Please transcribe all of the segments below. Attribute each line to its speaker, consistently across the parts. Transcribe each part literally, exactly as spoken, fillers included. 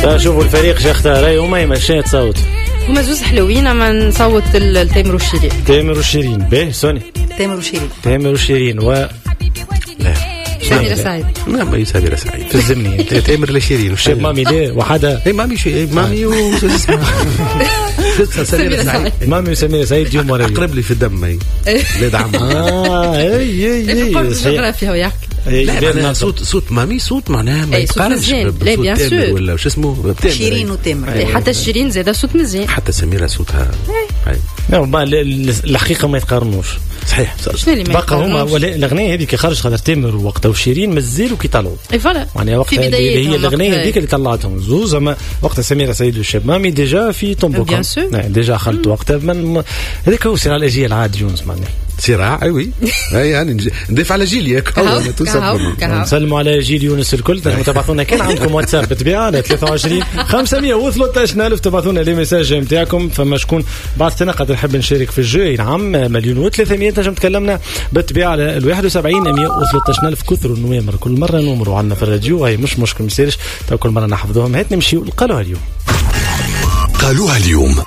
Speaker 1: شوفوا الفريق شختار اي وما يمشي تصوت
Speaker 2: هما زوز حلوين. اما نصوت التامر والشيرين.
Speaker 1: تامر والشيرين به سوني
Speaker 2: تامر والشيرين
Speaker 1: تامر والشيرين و لا
Speaker 2: سميرة سعيد.
Speaker 3: نعم هي سميرة سعيد
Speaker 1: في الزمني
Speaker 3: تامر لشيرين
Speaker 1: وشاب مامي ليه وحدا
Speaker 3: اي مامي شي مامي وشو اسمها سميرة سعيد.
Speaker 1: مامي وسميرة سعيد يوم ورا
Speaker 3: اقرب لي في الدم هي ولاد عم
Speaker 1: اه اي اي اي
Speaker 2: الجغرافيا ويحكي.
Speaker 3: لا صوت صوت مامي صوت معناها ما يتقارنش بصوت تامر ولا وش اسمه
Speaker 2: شيرين وتامر. حتى الشيرين زاده صوت مزيان.
Speaker 3: حتى سميرة صوتها
Speaker 1: لا الحقيقة ما يتقارنوش
Speaker 3: صحيح.
Speaker 1: بقى هما الأغنية هذيك خرج خاطر تامر وقتها وشيرين مازالوا كي طلعوا يعني وقتها هي الأغنية هذيك اللي طلعتهم زوز. أما وقتها سميرة سعيد والشاب مامي ديجا في طنبوكا ديجا خلط وقتها من هذيك هو صراع الأجيال عاد يونس معناها
Speaker 3: صراع ايوي يعني ندافع على جيل ياك
Speaker 1: نسلموا على جيل يونس الكل. تبعثونا كان عندكم واتساب بالطبيعه على ثلاثة وعشرين خمسمية وثلاثة عشر ألف تبعثونا لي ميساج نتاعكم. فما شكون بعث لنا قد نحب نشارك في الجو نعم مليون وثلاثمية نجم تكلمنا بالطبيعه على الواحد وسبعين مية وثلاثة عشر ألف كثر النوامر كل مره نمروا عندنا في الراديو هاي مش مشكل مسيرش كل مره نحفظوهم. هات نمشيو قالوها اليوم
Speaker 4: قالوها اليوم.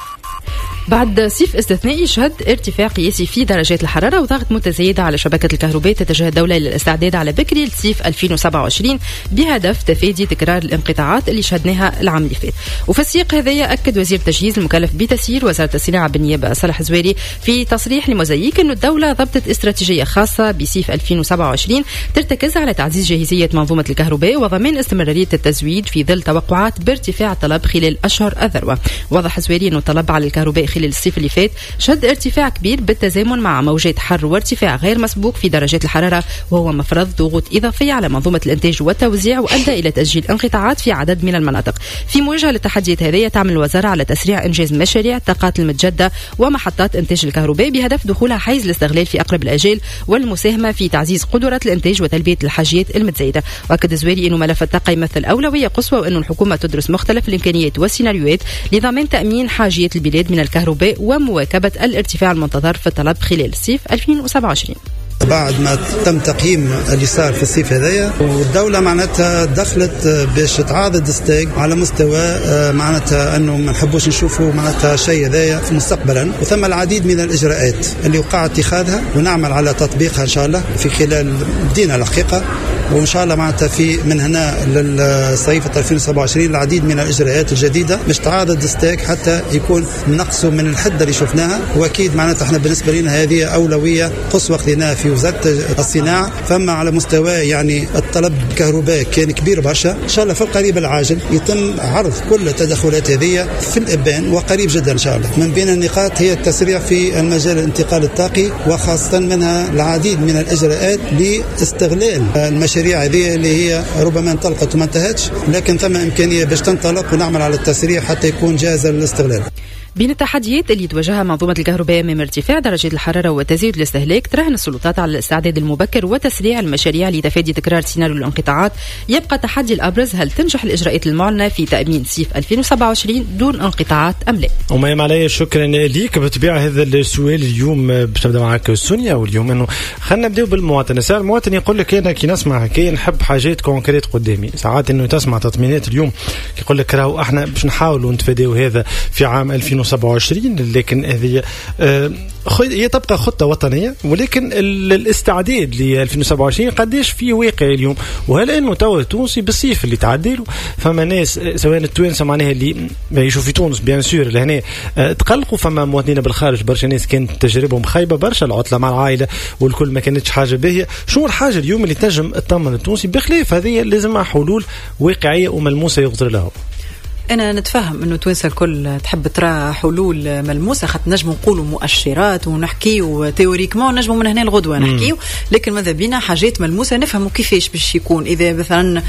Speaker 2: بعد صيف استثنائي شهد ارتفاع قياسي في درجات الحرارة وضغط متزايد على شبكة الكهرباء، تتجه الدولة للاستعداد على بكري لصيف ألفين وسبعة وعشرين بهدف تفادي تكرار الانقطاعات اللي شهدناها العام اللي فات. وفي السياق هذايا أكد وزير التجهيز المكلف بتسيير وزارة الصناعة بالنيابة صالح زويري في تصريح لموزايك أن الدولة ضبطت استراتيجية خاصة بصيف ألفين وسبعة وعشرين ترتكز على تعزيز جاهزية منظومة الكهرباء وضمان استمرارية التزويد في ظل توقعات بارتفاع الطلب خلال أشهر الذروة. وضح زويري أن الطلب على الكهرباء خلال الصيف اللي فات شهد ارتفاع كبير بالتزامن مع موجات حر وارتفاع غير مسبوق في درجات الحرارة، وهو مفرض ضغوط إضافية على منظومة الإنتاج والتوزيع وأدى إلى تسجيل انقطاعات في عدد من المناطق. في مواجهة للتحديات هذه تعمل الوزارة على تسريع إنجاز مشاريع الطاقات المتجددة ومحطات إنتاج الكهرباء بهدف دخولها حيز الاستغلال في أقرب الآجال والمساهمة في تعزيز قدرات الإنتاج وتلبية الحاجيات المتزايدة. وأكد الزويري أنه ملف الطاقة يمثل أولوية قصوى وأن الحكومة تدرس مختلف الإمكانيات والسيناريوهات لضمان تأمين حاجية البلاد من الكهرباء ومواكبة الارتفاع المنتظر في الطلب خلال صيف ألفين وسبعة وعشرين.
Speaker 5: بعد ما تم تقييم اللي صار في الصيف هذايا والدولة معناتها دخلت باش تعاضد ستيك على مستوى معناتها انه ما نحبوش نشوفوا معناتها شيء هذايا مستقبلا، وثم العديد من الاجراءات اللي وقع اتخاذها ونعمل على تطبيقها ان شاء الله في خلال بدينا الحقيقة، وان شاء الله معناتها في من هنا للصيف ألفين وسبعة وعشرين العديد من الاجراءات الجديده باش تعاضد ستيك حتى يكون نقصوا من الحده اللي شفناها. واكيد معناتها احنا بالنسبه لنا هذه اولويه قصوى خذيناها في وزاره الصناعه. فما على مستوى يعني الطلب الكهرباء كان كبير برشا، ان شاء الله في القريب العاجل يتم عرض كل التدخلات هذه في الابان وقريب جدا ان شاء الله. من بين النقاط هي التسريع في المجال الانتقال الطاقي، وخاصه منها العديد من الاجراءات لاستغلال المشاريع هذه اللي هي ربما انطلقت وما انتهتش، لكن ثم امكانيه باش تنطلق ونعمل على التسريع حتى يكون جاهزه للاستغلال.
Speaker 2: بين التحديات اللي تواجهها منظومة الكهرباء من ارتفاع درجة الحرارة وتزايد الاستهلاك، تراهن السلطات على الاستعداد المبكر وتسريع المشاريع لتفادي تكرار سيناريو الانقطاعات. يبقى التحدي الأبرز هل تنجح الإجراءات المعلنة في تأمين صيف ألفين وسبعة وعشرين دون انقطاعات أم لا؟
Speaker 1: وما علي شكرا ليك. بتبيع هذا السؤال اليوم باش نبدا معك سونيا، واليوم انه خلينا نبداو بالمواطن. ساعة المواطن يقول لك انا كي نسمع كي نحب حاجات كونكريت قدامي، ساعات انه تسمع تطمينات اليوم يقول لك راهو احنا باش نحاولوا نتفاداو هذا في عام ألفين وسبعة وعشرين، لكن هذه آه هي تبقى خطة وطنية، ولكن الاستعداد ل ألفين وسبعة وعشرين قديش في واقع اليوم. وهل انه تو التونسي بالصيف اللي تعديله فما ناس سواء التوانسه معناها اللي يعيشوا في تونس بيان سور لهنا آه تقلقوا، فما مواطنين بالخارج برشا ناس كانت تجربهم خايبه برشا، العطله مع العائله والكل ما كانتش حاجه باهيه. شنو الحاجه اليوم اللي تنجم تطمن التونسي بخلاف هذه لازمها حلول واقعيه وملموسه يقدر لها؟
Speaker 6: أنا نتفهم إنه توانسة الكل تحب ترى حلول ملموسة، خاطر نجموا نقولوا مؤشرات ونحكيوا تيوريكمون نجموا من هنا لغدوة نحكيوا، لكن ماذا بينا حاجات ملموسة نفهموا كيفاش باش يكون. إذا مثلا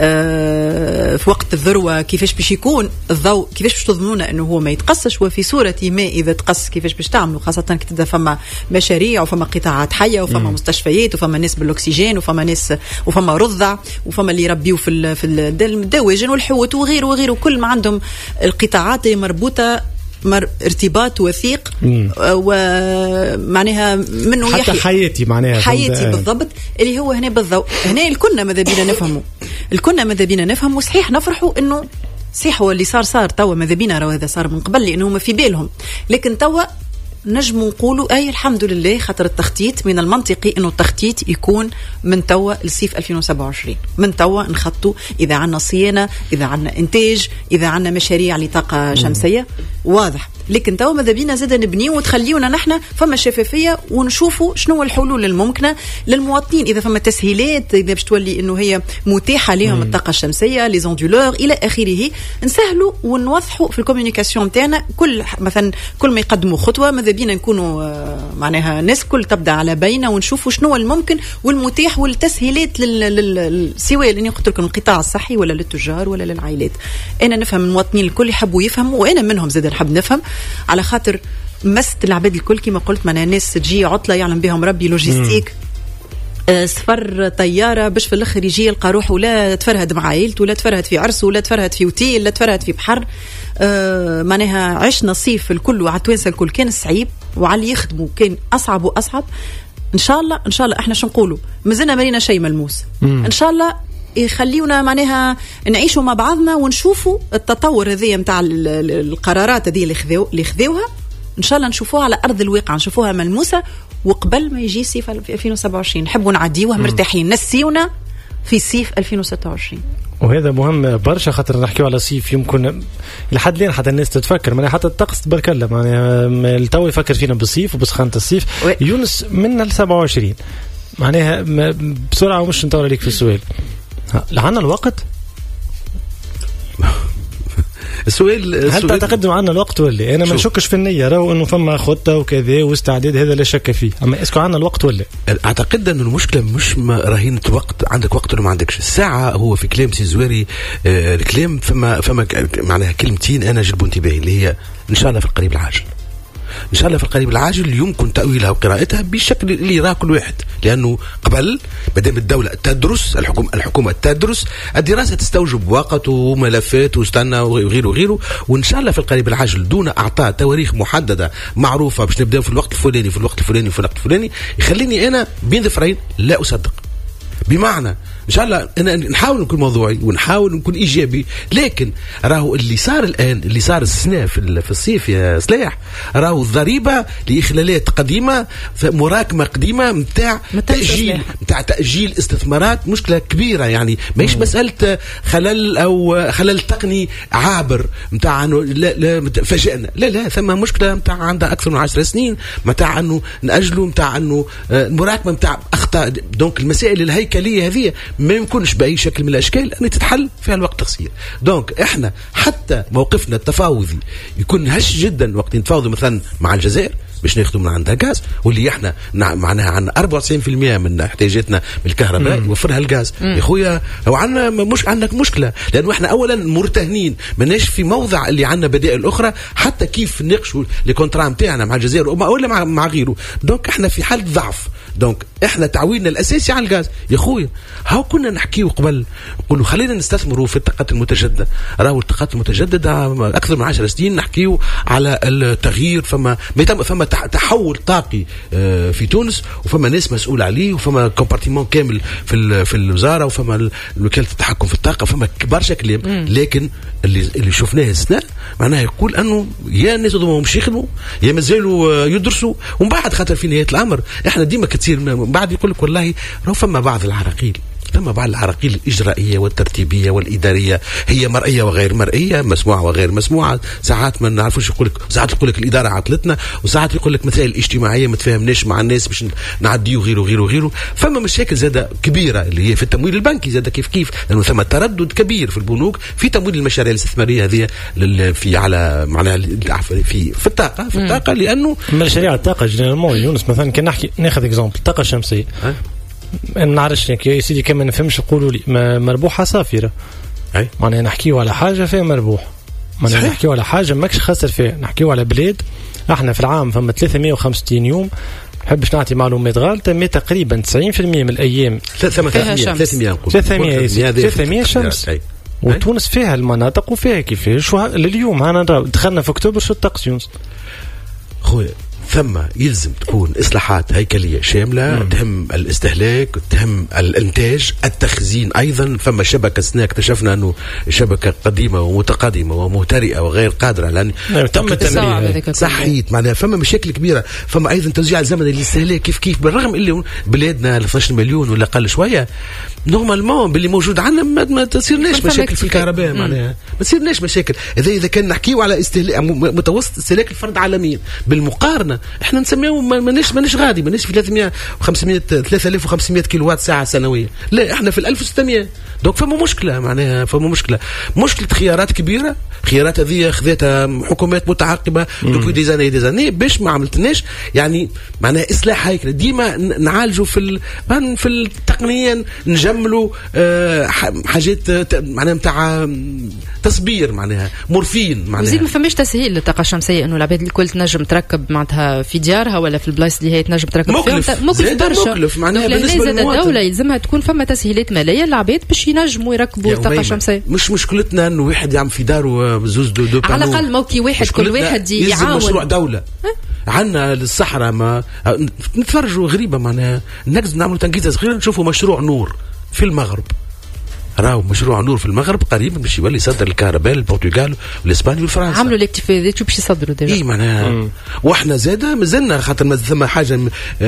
Speaker 6: في وقت الذروة كيفاش باش يكون الضوء، كيفاش باش تضمنونا إنه هو ما يتقصش، وفي صورة ما إذا تقص كيفاش باش تعملوا، خاصة كتبدا فما مشاريع وفما قطاعات حية وفما مم. مستشفيات وفما ناس بالأكسجين وفما ناس وفما رضع وفما اللي يربيوا في في الدواجن والحوت وغيره وغيره، كل ما عندهم القطاعات مربوطة مر ارتباط وثيق ومعناها منه
Speaker 1: حتى حياتي معناها
Speaker 6: حياتي بالضبط اللي هو هنا بالضوء. هنا الكلنا ماذا بينا نفهمه الكلنا ماذا بينا نفهمه صحيح نفرحوا انه صح هو اللي صار صار توا ماذا بينا راهو هذا صار من قبل لانه هما في بالهم، لكن توا نجموا نقولوا اي الحمد لله خاطر التخطيط من المنطقي انه التخطيط يكون من توا لصيف ألفين وسبعة وعشرين، من توا نخطوا اذا عندنا صيانه، اذا عندنا انتاج، اذا عندنا مشاريع لطاقه شمسيه واضح. لكن توا ماذا بينا زاد نبنيو وتخليونا نحن فما شفافيه ونشوفوا شنو الحلول الممكنه للمواطنين، اذا فما تسهيلات اذا باش تولي انه هي متاحه لهم الطاقه الشمسيه لي زوندولور الى اخره، نسهلوا ونوضحوا في الكوميونيكاسيون نتاعنا. كل مثلا كل ما يقدموا خطوه ماذا بينا نكونوا معناها ناس كل تبدا على بينه ونشوفوا شنو الممكن والمتاح والتسهيلات لل سواء اللي قلت لكم القطاع الصحي ولا للتجار ولا للعائلات. انا نفهم المواطنين الكل يحبوا يفهموا وانا منهم زاد نحب نفهم، على خاطر مست العباد الكل كما قلت معناها ناس تجي عطله يعلم بهم ربي لوجيستيك آه سفر طياره باش في الاخر يجي يلقى روحه ولا تفرهد مع عائلته ولا تفرهد في عرس ولا تفرهد في اوتيل ولا تفرهد في بحر. آه معناها عشنا صيف الكل وعلى التوانسه الكل كان صعيب وعلى اللي يخدموا كان اصعب واصعب. ان شاء الله ان شاء الله احنا شو نقولوا مازلنا مرينا شيء ملموس، ان شاء الله يخليونا معناها نعيشوا مع بعضنا ونشوفوا التطور هذه متاع القرارات هذه اللي خذوا اللي خذوها ان شاء الله نشوفوها على ارض الواقع، نشوفوها ملموسه، وقبل ما يجي صيف ألفين وسبعة وعشرين نحبوا نعديوها مرتاحين نسيونا في صيف ألفين وستة وعشرين.
Speaker 1: وهذا مهم برشا خاطر نحكيو على صيف يمكن لحد لين حتى الناس تتفكر معناها حتى الطقس تبارك الله معناها التو يفكر فينا بالصيف وبسخانه الصيف و... يونس من ال سبعة وعشرين معناها بسرعه ومش نطول عليك في السؤال. عنا الوقت؟
Speaker 3: السؤال
Speaker 1: هل تعتقد عنا الوقت ولا؟ انا ما نشكش في النيه راهو انه فما خطه وكذا واستعداد هذا لا شك فيه، اما اسكو عنا الوقت ولا؟
Speaker 3: اعتقد انه المشكله مش رهينه وقت، عندك وقت ولا ما عندكش. الساعه هو في كلام سي زواري آه الكلام فما فما معناها كلمتين انا جلبوا انتباهي اللي هي ان شاء الله في القريب العاجل. إن شاء الله في القريب العاجل يمكن تأويلها وقراءتها بالشكل اللي يراه كل واحد، لأنه قبل مادام الدولة تدرس الحكومة الحكومة تدرس الدراسة تستوجب وقت وملفات واستنى وغيره وغيره. وإن شاء الله في القريب العاجل دون أعطاء تواريخ محددة معروفة باش نبدأ في الوقت الفلاني في الوقت الفلاني في الوقت الفلاني يخليني أنا بين ظفرين لا أصدق. بمعنى إن شاء الله أنا نحاول نكون موضوعي ونحاول نكون إيجابي، لكن راهو اللي صار الآن اللي صار السنة في في الصيف يا سلاح راهو ضريبة لإخلالات قديمة مراكمة قديمة متاع تأجيل متاع تأجيل استثمارات، مشكلة كبيرة يعني ماهيش مسألة خلل أو خلل تقني عابر متاع أنه لا لا فاجئنا، لا لا ثم مشكلة متاع عندها أكثر من عشر سنين متاع أنه نأجله متاع أنه مراكمة متاع أخطاء. دونك المسائل الهيكلية هذه ما يمكنش بأي شكل من الأشكال أن تتحل فيها الوقت قصير. دونك إحنا حتى موقفنا التفاوضي يكون هش جدا وقت نتفاوضوا مثلا مع الجزائر باش ناخذوا من عندها غاز، واللي احنا معناها عندنا أربعة وتسعين بالمئة من احتياجاتنا من الكهرباء يوفرها الغاز. يا خويا هو عندنا مش عندك مشكله، لانه احنا اولا مرتهنين ماناش في موضع اللي عندنا بدائل اخرى حتى كيف نقشوا لي كونترا نتاعنا مع الجزائر ولا مع, مع غيره. دونك احنا في حاله ضعف، دونك احنا تعويلنا الاساسي على الغاز. يا خويا هاو كنا نحكيو قبل نقولوا خلينا نستثمروا في الطاقات المتجدده، راهو الطاقات المتجدده اكثر من عشر سنين نحكيو على التغيير، فما فما تحول طاقي في تونس وفما ناس مسؤول عليه وفما كومبارتيمون كامل في في الوزاره وفما وكاله التحكم في الطاقه، فما برشا كلام. لكن اللي اللي شفناه السنه معناها يقول انه يا الناس هذوما مش يخدموا يا مازالوا يدرسوا، ومن بعد خاطر في نهايه الامر احنا ديما كتصير من بعد يقول لك والله راهو فما بعض العراقيل ثم بعض العراقيل الإجرائية والترتيبية والإدارية هي مرئية وغير مرئية، مسموعة وغير مسموعة. ساعات ما نعرفوش يقول لك، ساعات يقول لك الإدارة عطلتنا، وساعات يقول لك مسائل اجتماعية ما تفاهمناش مع الناس باش نعديو غيره غيره غيره. فما مشاكل زادة كبيرة اللي هي في التمويل البنكي زادة كيف كيف، لأنه ثم تردد كبير في البنوك في تمويل المشاريع الاستثمارية هذه في على معناها في في الطاقة في الطاقة لأنه
Speaker 1: مشاريع الطاقة جنرالمون يونس مثلا كان نحكي ناخذ اكزامبل الطاقة الشمسية. أنا نعرفش يا سيدي كما نفهمش يقولوا لي مربوحة صافرة، أي معناها نحكيو على حاجة فيها مربوح، معناها نحكيو على حاجة ماكش خسر فيها. نحكيو على بلاد احنا في العام فما ثلاثمائة وخمسين يوم، نحبش نعطي معلومات غلطة، مي تقريبا تسعين بالمئة من الأيام
Speaker 3: فيها شمس
Speaker 1: ثلاثمائة شمس، وتونس فيها المناطق وفيها كيفاش. لليوم أنا دخلنا في أكتوبر شو الطقس يونس
Speaker 3: خويا ثم يلزم تكون إصلاحات هيكلية شاملة مم. تهم الاستهلاك، تهم الإنتاج، التخزين أيضا. فما شبكة سنا اكتشفنا أنه شبكة قديمة ومتقدمة ومهترئة وغير قادرة لأن
Speaker 1: تم تنمية
Speaker 3: صحيت. معناها فما مشاكل كبيرة. فما أيضا توزيع الزمن للاستهلاك كيف كيف، بالرغم اللي بلادنا اثني عشر مليون ولا قل شوية نورمالمون باللي موجود عندنا ما, ما تصيرناش مشاكل في الكهرباء. معناها ما تصيرناش مشاكل إذا إذا كان نحكيو على استهلاك متوسط استهلاك الفرد عالميا. بالمقارنة احنا نسميه مانيش مانيش غادي مانيش في ثلاثمية وخمسمية ثلاثة آلاف وخمسمية كيلو وات ساعة سنوية، لا احنا في الألف وستمية. دونك فما مشكلة، معناها فما مشكلة مشكلة خيارات كبيرة. خيارات هذه خذتها حكومات متعاقبة دوبوي دي زاني دي زاني باش ما عملتناش يعني معناها إصلاح هيكل. ديما نعالجوا في ال... في التقنية نجملوا آه حاجات معناها متاع تصبير معناها مورفين معناها.
Speaker 2: وزيد ما فماش تسهيل للطاقة الشمسية إنه العباد الكل تنجم تركب معناتها في ديارها ولا في البلايص اللي هي تنجم تركب
Speaker 3: مكلف
Speaker 2: فيها مكلف برشا.
Speaker 3: مكلف معناها بالنسبة
Speaker 2: للمواطن الدولة يلزمها تكون فما تسهيلات مالية للعباد باش ينجموا يركبوا الطاقة الشمسية.
Speaker 3: مش مشكلتنا إنه واحد يعمل في داره زوز دو دو
Speaker 2: على الأقل موكي واحد كل واحد يعاون.
Speaker 3: مشروع دولة عنا للصحراء ما نتفرجوا غريبة معناها نقدر نعملوا تنقيزة صغيرة نشوفوا مشروع نور في المغرب. راهو مشروع نور في المغرب قريبا باش يولي يصدر الكهرباء للبرتغال والاسبانيا والفرنسا.
Speaker 2: عملوا الاكتفاءات باش يصدروا ديجا.
Speaker 3: اي معناها واحنا زاده مازلنا خاطر ما ثم حاجه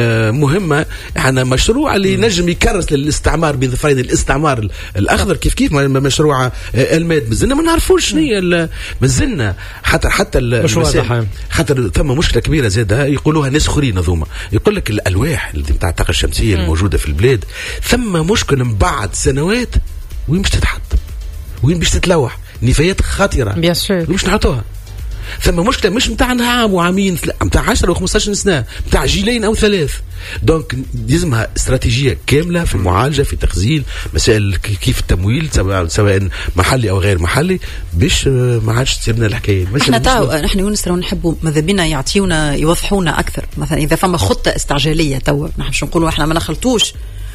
Speaker 3: مهمه. احنا مشروع اللي نجم يكرس للاستعمار بظفرين الاستعمار الاخضر كيف كيف مشروع الماد مازلنا ما نعرفوش شنو هي مازلنا حتى حتى المشروع خاطر ثم مشكله كبيره زاده يقولوها ناس اخرين هذوما يقول لك الالواح اللي نتاع الطاقه الشمسيه الموجوده في البلاد ثم مشكل من بعد سنوات وين باش تتحط وين باش تتلوح نفايات خطيره
Speaker 2: بيان سور
Speaker 3: مش نعطوها. ثم مشكله مش نتاع عام وعامين نتاع عشرة وخمسطاش سنه نتاع جيلين او ثلاث. دونك لازمها استراتيجيه كامله في المعالجه في تخزين مسائل كيف التمويل سواء محلي او غير محلي باش ما عادش تصيرنا الحكايه.
Speaker 6: احنا تاو نحن يونس راهو نحبوا ماذا بينا يعطيونا يوضحونا اكثر. مثلا اذا فما خطه استعجاليه تو نحن باش نقولوا احنا ما نخلطوش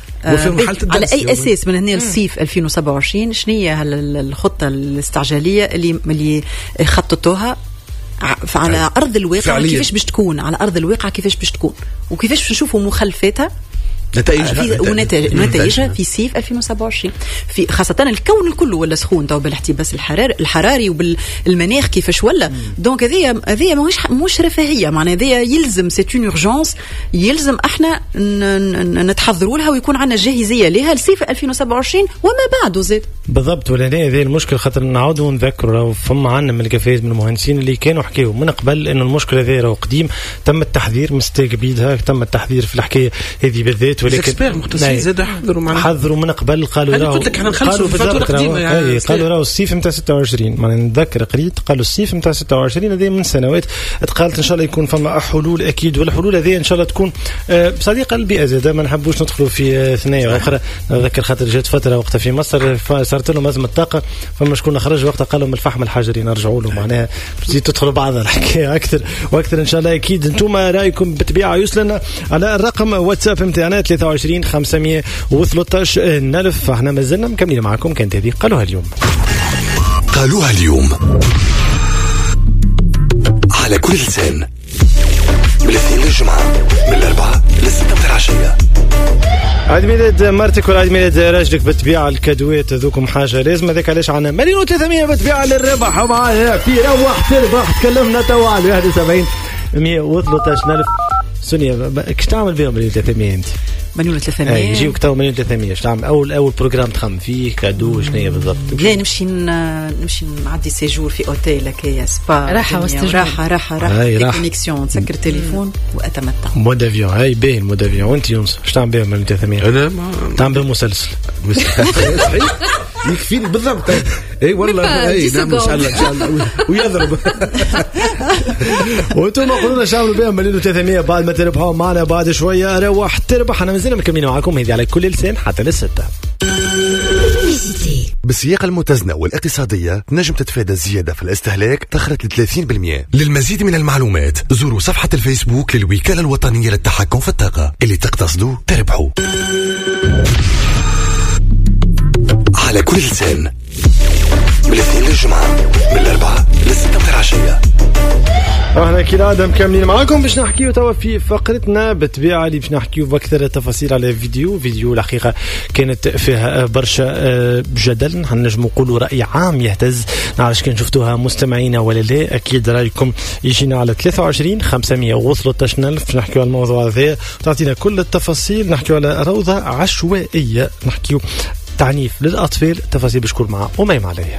Speaker 6: على أي أساس من هنا الصيف ألفين وسبعة وعشرين شنو هي الخطة الاستعجالية اللي اللي خططوها على أرض الواقع كيفاش باش تكون على أرض الواقع كيفاش باش تكون وكيفاش باش نشوفوا مخالفاتها
Speaker 3: نتائجها
Speaker 6: ونتائجها في صيف ألفين وسبعة وعشرين في خاصة الكون الكل ولا سخون تو بالاحتباس الحراري الحراري وبالمناخ كيفاش ولا. دونك هذه هذه ماهيش مش رفاهية معناها هذه يلزم سيت اون اورجونس يلزم احنا نتحضروا لها ويكون عندنا جاهزية لها لصيف ألفين وسبعة وعشرين وما بعده زاد
Speaker 1: بالضبط. ولا هذه المشكلة خاطر نعاودوا نذكروا فما عندنا من الكفاءات من المهندسين اللي كانوا حكيوا من قبل إنه المشكلة هذه راهو قديم تم التحذير مستاق بيدها تم التحذير في الحكاية هذه بالذات ولكن
Speaker 3: مختصين زاد حضروا معنا
Speaker 1: حضروا من قبل قالوا راهو
Speaker 3: قلت لك احنا نخلصوا فاتوره قديمه يعني
Speaker 1: قالوا راهو الصيف نتاع ستة وعشرين معناها نتذكر قريت قالوا الصيف نتاع ستة وعشرين هذه من سنوات تقالت ان شاء الله يكون فما حلول اكيد والحلول هذه ان شاء الله تكون صديقه البيئه زاد ما نحبوش ندخلوا في ثنايا اخرى. نتذكر خاطر جات فتره وقتها في مصر صارت لهم ازمه طاقه فما شكون خرج وقتها قالوا من الفحم الحجري نرجعوا له معناها تزيد تدخلوا بعض الحكايه اكثر واكثر ان شاء الله. اكيد انتم رايكم بالطبيعه يوصلنا على الرقم واتساب نتاعنا ثلاثة وعشرين خمسمية وثلاثة عشر نلف. احنا ما زلنا مكملين معكم. كانت هذه قالوها اليوم
Speaker 4: قالوها اليوم على كل لسان من الاثنين للجمعة من الأربعة للستة من العشية.
Speaker 1: عيد ميلاد مرتك ولا عيد ميلاد راجلك بالطبيعة الكادوات ذوكم حاجة لازم هذاك علاش عنا مليون وثلاثمية بالطبيعة للربح ومعاها في روح تربح. تكلمنا توا على واحد وسبعين مية وثلاثة عشر ألف. سونيا كش تعمل بهم مليون وثلاثمية انت؟
Speaker 6: مليون وثلاثمية
Speaker 1: يجيوك تو مليون وثلاثمية اش تعمل اول اول بروجرام تخم فيه كادو شنو هي بالضبط؟
Speaker 6: لا نمشي نمشي نعدي سيجور في اوتيل هكايا سبا
Speaker 2: راحه
Speaker 6: راحه راحه راحه كونيكسيون تسكر التليفون واتمتع
Speaker 1: مود افيون هاي باين مود افيون. وانت يونس اش تعمل بهم مليون وثلاثمية؟
Speaker 3: انا ما
Speaker 1: تعمل بهم مسلسل
Speaker 3: يكفيني بالضبط. اي والله اي نعم ان شاء الله ان شاء الله ويضرب.
Speaker 1: وانتم قولوا لنا شاملوا بهم مليون وثلاثمية بعد ما تربحوا معنا بعد شويه روح تربح. انا مازلنا مكملين معكم هذه على كل لسان حتى للستة.
Speaker 4: بالسياقة المتزنة والاقتصادية نجم تتفادى الزيادة في الاستهلاك تخرج ل ثلاثين بالمئة. للمزيد من المعلومات زوروا صفحة الفيسبوك للوكالة الوطنية للتحكم في الطاقة. اللي تقتصدوا تربحوا. على كل لسان من الاثنين للجمعة من الأربعة للستة من العشية.
Speaker 1: احنا كالعادة مكملين معاكم باش نحكيو توا في فقرتنا بالطبيعة اللي باش نحكيو بأكثر التفاصيل على فيديو فيديو الحقيقة كانت فيها برشا جدل، نجم نقولوا رأي عام يهتز. نعرفش كان شفتوها مستمعينا ولا لا، أكيد رأيكم يجينا على ثلاثة وعشرين خمسمية وثلاثة عشر ألف باش نحكيو على الموضوع هذا وتعطينا كل التفاصيل. نحكيو على روضة عشوائية، نحكيو تعنيف للأطفال، التفاصيل بشكر معها وميم عليها.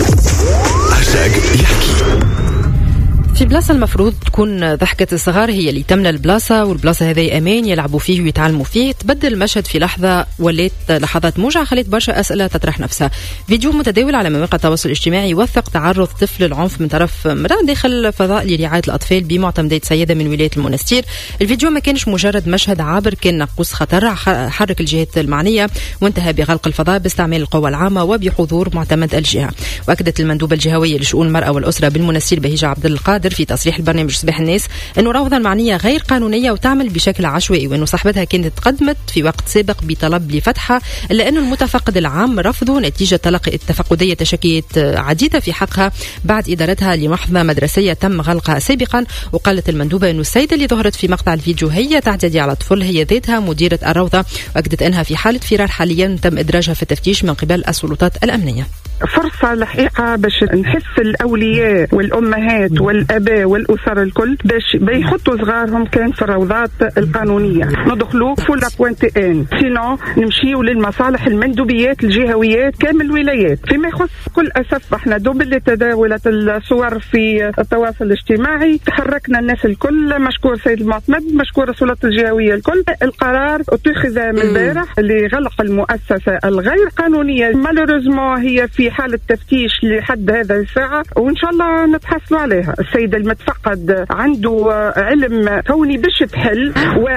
Speaker 1: في بلاصة المفروض تكون ضحكة الصغار هي اللي تمنى البلاصة، والبلاصة هذه أمان يلعبوا فيه ويتعلموا فيه، تبدل المشهد في لحظة ولات لحظات موجعة خلت برشا أسئلة تطرح نفسها. فيديو متداول على مواقع التواصل الاجتماعي يوثق تعرض طفل للعنف من طرف امرأة داخل فضاء لرعاية الأطفال بمعتمدات سيدة من ولاية المنستير. الفيديو ما كانش مجرد مشهد عابر، كان ناقوس خطر حرك الجهات المعنية وانتهى بغلق الفضاء باستعمال القوى العامة وبحضور معتمد الجهة. وأكدت المندوبة الجهوية لشؤون المرأة والأسرة بالمنستير بهيجة عبد القادر في تصريح البرنامج صباح الناس أنه روضة المعنية غير قانونية وتعمل بشكل عشوائي، وأنه صاحبتها كانت تقدمت في وقت سابق بطلب لفتحها، إلا أنه المتفقد العام رفضه نتيجة تلقي التفقدية تشكيات عديدة في حقها بعد إدارتها لمحضة مدرسية تم غلقها سابقا. وقالت المندوبة أنه السيدة اللي ظهرت في مقطع الفيديو هي تعتدي على طفل، هي ذاتها مديرة الروضة، وأكدت أنها في حالة فرار حاليا تم إدراجها في التفتيش من قبل السلطات الأمنية.
Speaker 7: فرصة الحقيقة باش نحس الأولياء والأمهات والأباء والأسر الكل باش بيحطوا صغارهم كان في الروضات القانونية، ندخلوا فول بوينت ان سينو نمشيوا للمصالح المندوبيات الجهويات كامل الولايات. فيما يخص كل أسف احنا دوب اللي تداولت الصور في التواصل الاجتماعي تحركنا الناس الكل، مشكور سيد المعتمد، مشكور السلطات الجهوية الكل. القرار اتخذ من البارح لغلق المؤسسة الغير قانونية، مالوريزمون هي في حالة تفتيش لحد هذا الساعة وإن شاء الله نتحصلوا عليها. السيد المتفقد عنده علم كوني باش تحل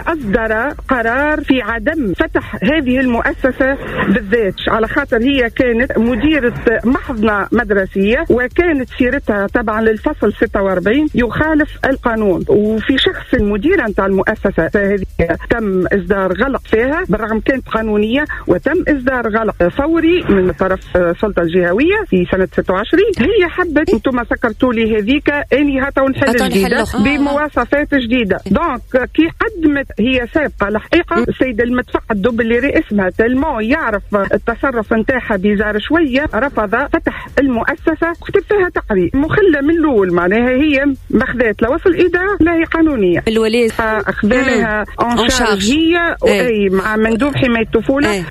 Speaker 7: وأصدر قرار في عدم فتح هذه المؤسسة بالذات، على خاطر هي كانت مديرة محضنة مدرسية وكانت سيرتها تبعا للفصل ستة وأربعين يخالف القانون، وفي شخص المديرة نتاع المؤسسة هذه تم إصدار غلق فيها بالرغم كانت قانونية، وتم إصدار غلق فوري من طرف السلطة الجهوية في سنة ستة وعشرين. هي حبت انتم سكرتوا لي هذيك اني هاتوا نحل جديدة بمواصفات جديدة. دونك كي قدمت هي سابقة الحقيقة السيد المتفقد دوب اللي رئيسها تلمو يعرف التصرف نتاعها بيزار شوية، رفض فتح المؤسسة وكتب فيها تقرير مخلة من الأول، معناها هي مخذات لوصل إدارة لا هي قانونية
Speaker 2: الوليد
Speaker 7: أخذالها أنشارج هي وأي مع مندوب حماية الطفولة.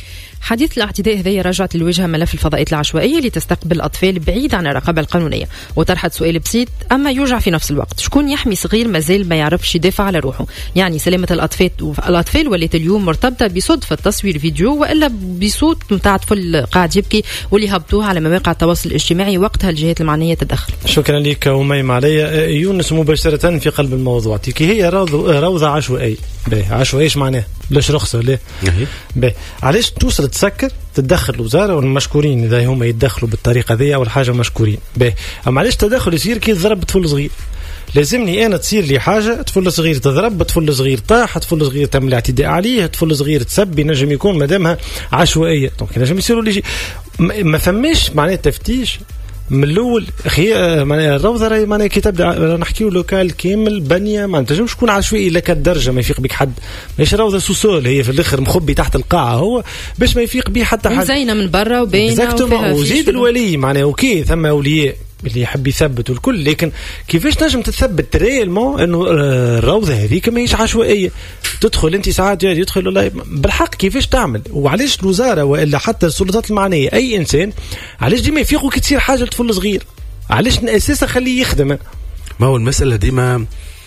Speaker 2: حديث الاعتداء هذه رجعت لوجه ملف الفضائيات العشوائية اللي تستقبل الأطفال بعيد عن الرقابة القانونية، وطرحت سؤال بسيط أما يوجع في نفس الوقت، شكون يحمي صغير مازال ما يعرفش يدافع على روحه؟ يعني سلامة الأطفال الأطفال ولات اليوم مرتبطة بصدفة تصوير فيديو وإلا بصوت متاع طفل قاعد يبكي واللي هبطوه على مواقع التواصل الاجتماعي وقتها الجهات المعنية تدخل. شكرا لك وميم عليا. يونس مباشرة في قلب الموضوع، كي هي روضة عشوائية باهي عشوائي ايش معناه؟ بلاش رخصة ليه؟ باهي علاش توصل تسكر تتدخل الوزارة والمشكورين إذا هم يتدخلوا بالطريقة ذي أول حاجة مشكورين باهي، أما علاش تدخل يصير كي تضرب طفل صغير؟ لازمني أنا تصير لي حاجة طفل صغير تضرب، طفل صغير طاح، طفل صغير تم الاعتداء عليه، طفل صغير تسب، نجم يكون مدامها عشوائية، دونك نجم يصيروا لي ما فماش معناه تفتيش من الاول. اخي معناها الروضه راهي معناها كي تبدا نحكيو لوكال كامل بنيه ما تنجمش تكون عشوائي لك الدرجه ما يفيق بك حد، ماشي روضه سوسول هي في الاخر مخبي تحت القاعه هو باش ما يفيق به حتى حد، زينه من برا وباينه وزيد الولي معناها اوكي ثم اولياء اللي يحب يثبت والكل، لكن كيفاش نجم تثبت ريالمون انه الروضه هذيك ماهيش عشوائيه؟ تدخل انت ساعات يدخل والله بالحق كيفاش تعمل؟ وعلاش الوزاره والا حتى السلطات المعنيه اي انسان علاش ديما يفيقوا كي تصير حاجه لطفل صغير؟ علاش اساسا خليه يخدم؟ ما هو المساله ديما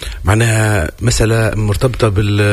Speaker 2: معناها مسألة مرتبطة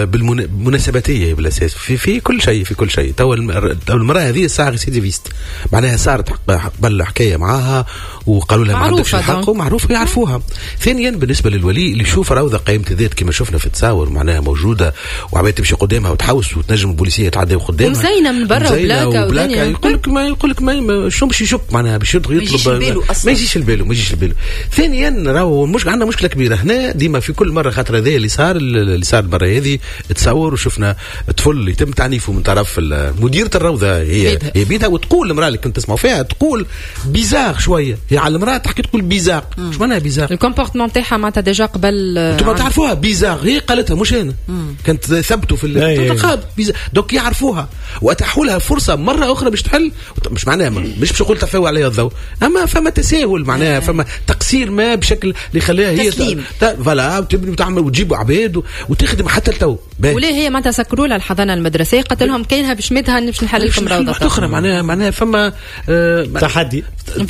Speaker 2: بالمناسباتية بالأساس في في كل شيء في كل شيء. تو المرأة هذه الساعة ريسيديفيست معناها صارت قبل حكاية معاها وقالوا لها ما عندكش الحق ومعروفة يعرفوها. ثانيا بالنسبة للولي اللي يشوف روضة قيمة الذات كما شفنا في التصاور معناها موجودة وعباية تمشي قدامها وتحوس وتنجم البوليسية تعدي قدامها ومزينة من برا وبلاكة وبلاكة يقول لك ما يقول لك ما شو باش يشك معناها باش يطلب ما يجيش البالو ما يجيش البالو ما يجيش البالو. ثانيا راهو مش عندنا مشكلة كبيرة هنا ديما في
Speaker 3: في كل مره، خاطر هذا اللي صار اللي صار المره هذه تصور، وشفنا طفل يتم تعنيفه من طرف مديره الروضه، هي هي بيتها، وتقول المراه اللي كنت تسمعوا فيها تقول بيزار شويه، هي على المراه تحكي تقول بيزار. ايش معناها بيزار؟
Speaker 2: الكومبورتمون تاعها معناتها ديجا قبل
Speaker 3: انتم تعرفوها بيزار، هي قالتها مش انا، كانت ثبتوا في الانتقاد بيزار، دوك يعرفوها واتاحوا لها فرصه مره اخرى باش تحل. مش معناها مش باش نقول تفاوى عليها الضوء، اما فما تساهل معناها، فما تقصير ما بشكل اللي خلاها هي فوالا تبني وتعمل وتجيبوا عباد وتخدم حتى التو.
Speaker 2: وليه هي معناتها سكروا لها الحضانه المدرسيه، قالت لهم كاينها باش مدها باش نحل لكم روضه
Speaker 3: اخرى، معناها معناها فما آه
Speaker 1: تحدي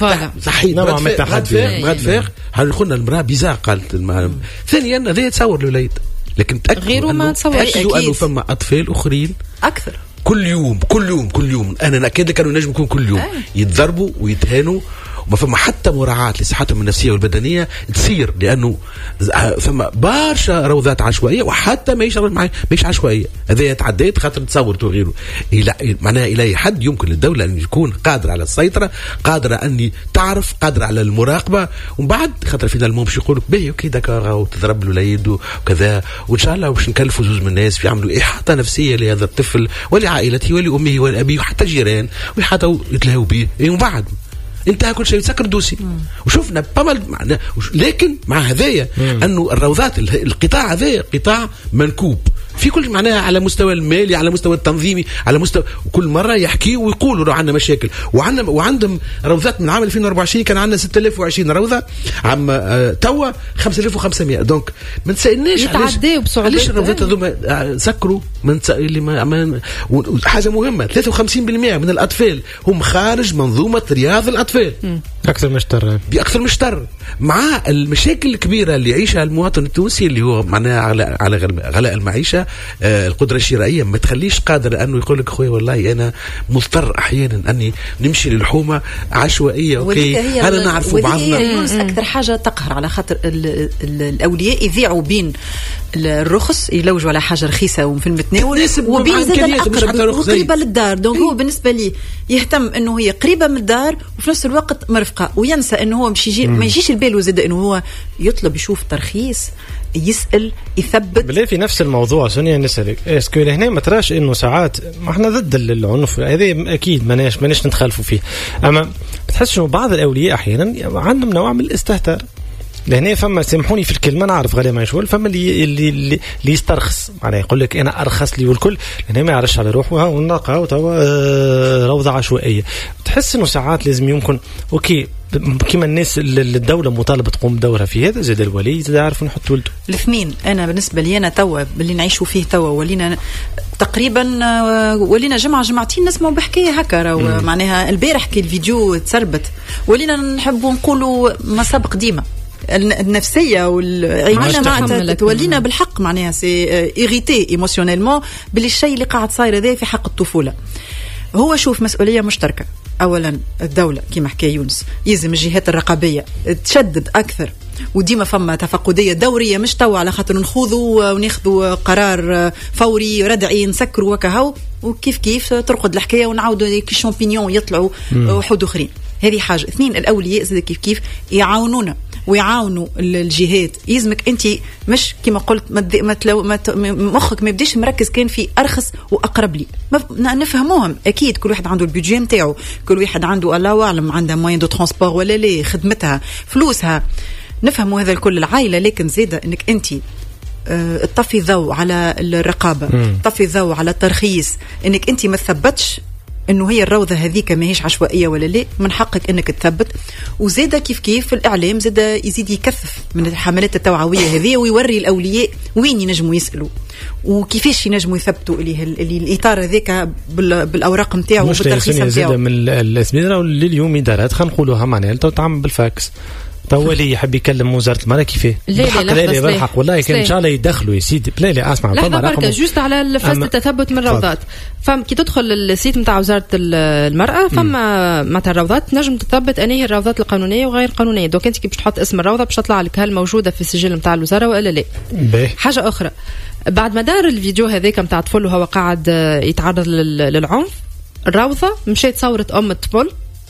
Speaker 3: صحيح
Speaker 1: نوع من التحدي.
Speaker 3: غاد فاق قلنا المراه بيزار، قالت ثانيا هذا يتصور الوليد، لكن
Speaker 2: غيره ما تصورش
Speaker 3: انه فما اطفال اخرين
Speaker 6: اكثر
Speaker 3: كل يوم كل يوم كل يوم انا ناكد لك انه نجم يكون كل يوم يتضربوا ويتهانوا، وما فما حتى مراعاة لصحتهم النفسية والبدنية تصير، لأنه فما برشا روضات عشوائية، وحتى ماهيش ماهيش عشوائية، هذا يتعديت خاطر تصور وغيره. معناها إلى أي حد يمكن للدولة أن يكون قادرة على السيطرة، قادرة أن تعرف، قادرة على المراقبة، ومن بعد خاطر فينا المهم باش يقولوا باهي اوكي دكار وتضرب الوليد وكذا، وإن شاء الله باش نكلفوا زوج من الناس في يعملوا إحاطة نفسية لهذا الطفل ولعائلته ولأمه ولأبيه وحتى جيران، ويحاطوا يتلهوا به، ومن بعد انتهى كل شيء يتسكر دوسي. وشفنا بمل معنا، لكن مع هذايا انه الروضات القطاع هذا قطاع منكوب في كل معناها، على مستوى المالي، على مستوى التنظيمي، على مستوى كل مره يحكي ويقولوا لو عندنا مشاكل، وعندنا وعندهم روضات من عام ألفين وأربعة وعشرين كان عندنا ستة آلاف وعشرين روضه، عام آه توا خمسة آلاف وخمسمائة. دونك ما نسالناش
Speaker 2: يتعداو بصعوبه،
Speaker 3: علاش الروضات هذوما سكروا من اللي ما حاجه مهمه، ثلاثة وخمسين بالمئة من الاطفال هم خارج منظومه رياض الاطفال،
Speaker 1: اكثر مشتر
Speaker 3: باكثر مشتر، مع المشاكل الكبيره اللي يعيشها المواطن التونسي اللي هو معناها على على غلاء المعيشه، آه القدره الشرائيه ما تخليش قادر انه يقول لك خويا والله انا مضطر احيانا اني نمشي للحومه عشوائيه. اوكي هذا نعرفه بعضنا.
Speaker 6: اكثر حاجه تقهر على خاطر ال ال الاولياء يذيعوا بين الرخص، يلوجوا على حاجه رخيصه وفي المتناول، وبين زاد الاقرب وقريبه للدار. دونك هو بالنسبه لي يهتم انه هي قريبه من الدار وفي نفس الوقت مرفقه، وينسى انه هو مش يجي ما يجيش البال زاد انه هو يطلب يشوف ترخيص، يسال، يثبت.
Speaker 1: بلا في نفس الموضوع سونيا نسالك اسكو هنا ما تراش انه ساعات ما احنا ضد العنف هذا اكيد ماناش ماناش نتخالفوا فيه، اما بتحس انه بعض الاولياء احيانا عندهم نوع من الاستهتار. لهنا فما سامحوني في الكلمه نعرف غالي ما يشول، فما اللي اللي اللي يسترخص معناه يقول لك انا ارخص لي والكل، لهنا ما يعرفش على روحه ونلقاو توا روضه عشوائيه. تحس انه ساعات لازم يمكن اوكي كما الناس الدوله مطالبه تقوم بدورها في هذا، زاد الولي زاد يعرف نحط ولده.
Speaker 6: الاثنين انا بالنسبه لي انا توا اللي نعيشوا فيه توا ولينا تقريبا ولينا جمعه جمعتين نسمعوا بحكايه هكا، معناها البارح كي الفيديو تسربت ولينا نحبوا نقولوا ما سبق ديما النفسيه والعيمانه معناتها تولينا بالحق، معناها سي ايريتي ايموشنيلمون باللي الشيء اللي قاعد صاير هذا في حق الطفوله. هو شوف مسؤوليه مشتركه، اولا الدوله كما حكى يونس يلزم الجهات الرقابيه تشدد اكثر، وديما فما تفقديه دوريه مش توا على خاطر نخوضوا وناخذوا قرار فوري ردعي نسكروا وكهو وكيف كيف ترقد الحكايه ونعاودوا كي شامبينيون يطلعوا وحود اخرين. هذه حاجه. اثنين الاولياء زي كيف كيف يعاونونا ويعاونوا الجهات. يلزمك انت مش كما قلت ما تلو ما مخك ما يبديش مركز كان في ارخص واقرب لي. نفهموهم اكيد، كل واحد عنده البيدجي نتاعو، كل واحد عنده الله اعلم عنده موين دو ترونسبور ولا لا، خدمتها فلوسها، نفهموا هذا الكل العائله. لكن زياده انك انت اه تطفي ضوء على الرقابه، تطفي ضوء على الترخيص، انك انت ما تثبتش انه هي الروضه هذيك ماهيش عشوائيه ولا لا، من حقك انك تثبت. وزاده كيف كيف الاعلام زاده يزيد يكثف من الحملات التوعويه هذه، ويوري الاولياء وين ينجموا يسالوا وكيفاش ينجموا يثبتوا اللي, اللي الاطار هذاك بالاوراق نتاعو وبالترخيص نتاعو. زاده
Speaker 1: من الاسمده لليوم ادارات خلينا نقولوها معناها تعمل بالفاكس. طولي يحب يكلم وزاره المراه كيفاه بالحق؟ لا لا بالحق والله كان ان شاء الله يدخلوا يا سيدي. لا لا اسمع
Speaker 2: لحظه بركه جوست على فاست التثبت من الروضات. فم كي تدخل السيت نتاع وزاره المراه فما معناتها الروضات تنجم تثبت انهي هي الروضات القانونيه وغير قانونيه. دوك انت كي باش تحط اسم الروضه باش تطلع لك هل موجوده في السجل نتاع الوزاره ولا لا.
Speaker 1: بيه.
Speaker 2: حاجه اخرى بعد ما دار الفيديو هذاك نتاع طفل وهو قاعد يتعرض للعنف، الروضه مشيت صورت ام الطفل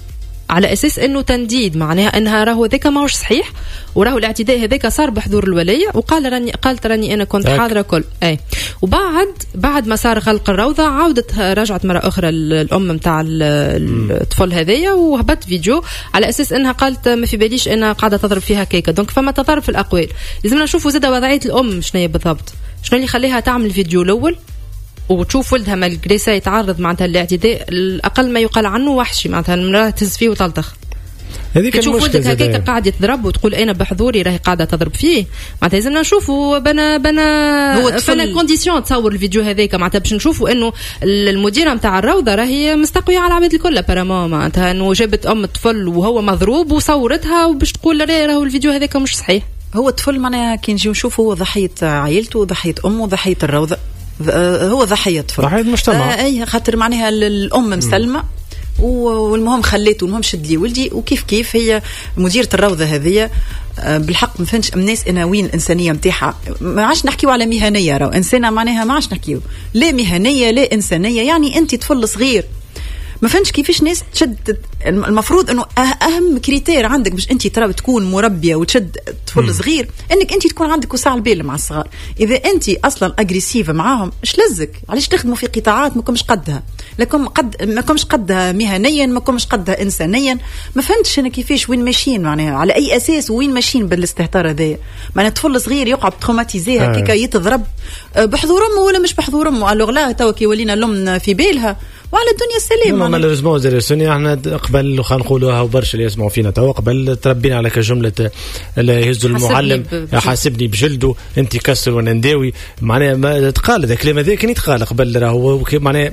Speaker 2: على اساس انه تنديد، معناها انها راهو ذاك ماهوش صحيح، وراهو الاعتداء هذاك صار بحضور الوليه، وقال راني قالت راني انا كنت حاضره كل اي. وبعد بعد ما صار غلق الروضه عاودت رجعت مره اخرى الام نتاع الطفل هذايا وهبط فيديو على اساس انها قالت ما في باليش انها قاعده تضرب فيها كيكه. دونك فما تضارب في الاقوال. لازمنا نشوفوا زاده وضعيه الام شنو هي بالضبط، شنو اللي يخليها تعمل الفيديو الاول وتشوف ولدها مالغريسا يتعرض معناتها الاعتداء الاقل ما يقال عنه وحشي، معناتها المراه تهز فيه وتلطخ. هذيك تشوف ولدك هكاك قاعد يتضرب وتقول انا بحضوري راهي قاعده تضرب فيه، معناتها لازمنا نشوفوا بنا بنا فانا كونديسيون تصور الفيديو هذاك، معناتها باش نشوفوا انه المديره نتاع الروضه راهي مستقويه على العباد الكل بارامون، معناتها انه جابت ام الطفل وهو مضروب وصورتها وباش تقول راهو الفيديو هذاك مش صحيح.
Speaker 6: هو الطفل معناها كي نجيو نشوفوا هو ضحيه عائلته وضحيه امه وضحيه الروضه، هو ضحيه طفل
Speaker 1: ضحيه المجتمع.
Speaker 6: آه اي خاطر معناها الام مسلمه والمهم خليته المهم شد لي ولدي، وكيف كيف هي مديرة الروضة هذه بالحق ما فهمتش الناس انا وين الانسانيه نتاعها. ما عادش نحكيو على مهنيه، راهو انسانه معناها ما عادش نحكيو لا مهنيه لا انسانيه. يعني انت طفل صغير ما فهمتش كيفاش ناس تشد. المفروض انه اهم كريتير عندك باش انت ترى تكون مربيه وتشد طفل صغير انك انت تكون عندك وسع البال مع الصغار. اذا انت اصلا اجريسيفه معاهم ايش لزك؟ علاش تخدموا في قطاعات ما كومش قدها، لكم قد ما كومش قدها مهنيا ما كومش قدها انسانيا. ما فهمتش انا كيفاش وين ماشيين، معناها على اي اساس وين ماشيين بالاستهتار هذايا. معناها طفل صغير يقعد تروماتيزي هكاك يتضرب بحضور امه ولا مش بحضور امه. الوغ لا توا كي ولينا لم في بالها وعلى الدنيا السلام.
Speaker 1: مالوريزمون زي السنة احنا قبل خلينا نقولوها وبرشا اللي يسمعوا فينا توا قبل تربينا على كجملة اللي يهزوا المعلم حاسبني بجلده انت كسر وانا نداوي. معناها ما تقال هذا الكلام هذا كان يتقال قبل راهو معناها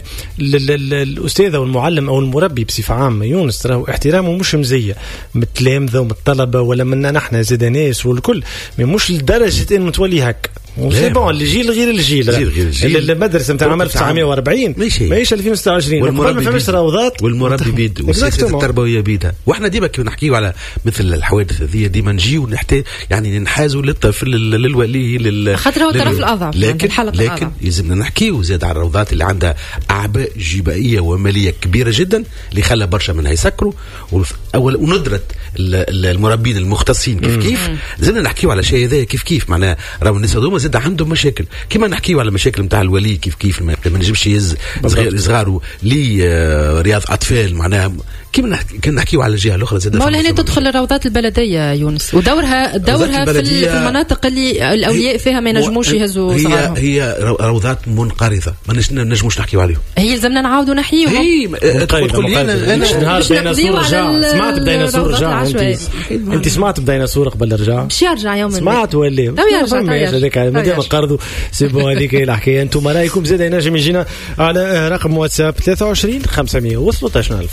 Speaker 1: الاستاذ او المعلم او المربي بصفة عامة يونس راهو احترامه مش مزية من التلامذة ومن الطلبة ولا منا نحن زاد ناس والكل، مش لدرجة انه تولي هك. سي بون الجيل غير الجيل, الجيل. المدرسه نتاع عام ألف وتسعمائة وأربعين ماهيش ألفين وستة وعشرين.
Speaker 3: والمربي
Speaker 1: ما فيش روضات
Speaker 3: والمربي بيد والسياسه التربويه بيدها. واحنا ديما كي نحكيو على مثل الحوادث هذه ديما نجيو نحتاج يعني ننحازوا للطفل للولي لل
Speaker 2: خاطر هو الطرف الاضعف.
Speaker 3: لكن لكن لازمنا نحكيو زاد على الروضات اللي عندها اعباء جبائيه وماليه كبيره جدا اللي خلى برشا منها يسكروا اول وندره المربين المختصين كيف كيف. لازمنا نحكيو على شيء هذا كيف كيف. معناها راهو الناس هذوما زاد عندهم مشاكل كما نحكيو على المشاكل نتاع الولي كيف كيف ما نجمش يهز صغاره لي رياض اطفال. معناها كيما كنا نحكيو على الجهه الاخرى زاد
Speaker 2: مولا هنا تدخل الروضات البلديه يونس ودورها دورها في المناطق اللي الاولياء فيها ما ينجموش يهزوا صغارهم.
Speaker 3: هي هي روضات منقرضه ما نجموش نحكيو عليهم.
Speaker 2: هي لازمنا نعاودوا نحيوهم.
Speaker 3: هي تقول لي انا
Speaker 1: نهار ديناصور رجع سمعت بديناصور رجع. انت انت سمعت بديناصور قبل رجع
Speaker 2: باش يرجع يوم
Speaker 1: سمعت ولا
Speaker 2: يرجع
Speaker 1: هذاك مادام قرضوا سيبوا هذيك الحكايه. انتم رايكم زاد ينجم يجينا على رقم واتساب ثلاثة وعشرين خمسمائة وثلاثة عشر ألف.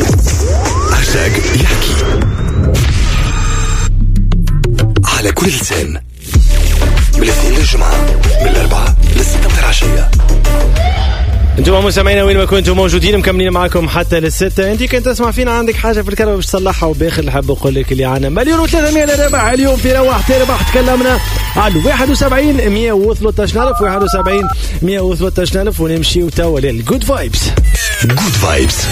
Speaker 4: هاشتاج يحكي على كل لسان من الاثنين للجمعة من الأربعة للستة من العشية.
Speaker 1: انتم مستمعينا وين ما كنتم موجودين مكملين معكم حتى للستة. انت كنت تسمع فينا عندك حاجه في الكهرباء باش تصلحها وباخر الحب نقول لك اللي عنا مليون وثلاثمائة للربح اليوم في روح تربح. تكلمنا على واحد وسبعين مئة وثلاثة عشر ألف واحد وسبعين مئة وثلاثة عشر ألف ونمشي توا للجود فايبس.
Speaker 4: جود فايبس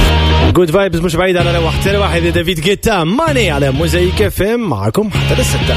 Speaker 1: جود فايبس مش بعيد على روح تربح. هذا دافيد جيتا ماني على موزايك اف ام معكم حتى للستة.